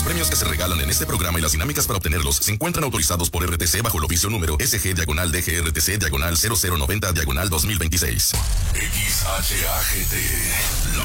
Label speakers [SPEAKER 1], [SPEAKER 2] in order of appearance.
[SPEAKER 1] Los premios que se regalan en este programa y las dinámicas para obtenerlos se encuentran autorizados por RTC bajo el oficio número SG-DGRTC-0090-2026. XHAGT,